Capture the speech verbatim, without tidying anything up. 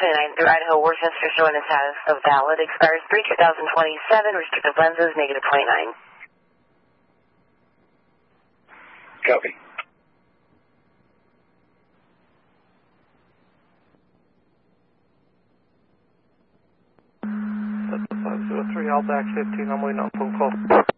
twenty-nine through Idaho, Worcester, showing the status of valid. Expires three two thousand twenty-seven. Restrictive lenses, negative twenty-nine. Copy. five zero three, all back fifteen, I'm waiting on phone call.